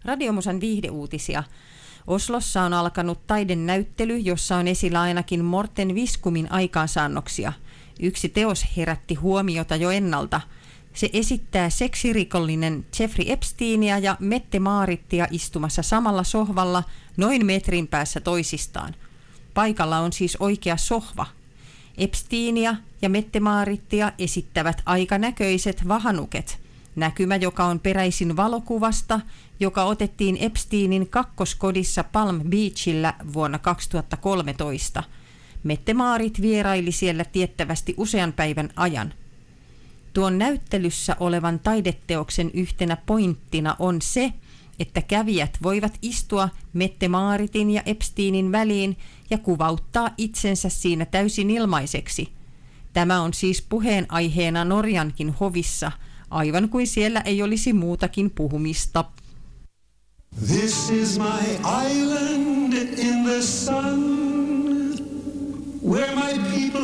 Radiomusan viihdeuutisia. Oslossa on alkanut taidenäyttely, jossa on esillä ainakin Morten Viskumin aikaansaannoksia. Yksi teos herätti huomiota jo ennalta. Se esittää seksirikollinen Jeffrey Epsteinia ja Mette-Maarittia istumassa samalla sohvalla noin metrin päässä toisistaan. Paikalla on siis oikea sohva. Epsteinia ja Mette-Maarittia esittävät aikanäköiset vahanuket. Näkymä, joka on peräisin valokuvasta, joka otettiin Epsteinin kakkoskodissa Palm Beachillä vuonna 2013. Mette-Maarit vieraili siellä tiettävästi usean päivän ajan. Tuon näyttelyssä olevan taideteoksen yhtenä pointtina on se, että kävijät voivat istua Mette-Maaritin ja Epsteinin väliin ja kuvauttaa itsensä siinä täysin ilmaiseksi. Tämä on siis puheenaiheena Norjankin hovissa, aivan kuin siellä ei olisi muutakin puhumista. This is my island in the sun, where